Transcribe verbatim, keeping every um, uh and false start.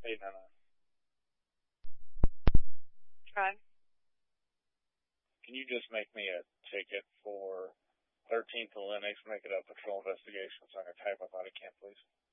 eight nine nine. Try. Can you just make me a ticket for thirteenth to Lennox, make it a patrol investigation so I can type my body cam, please?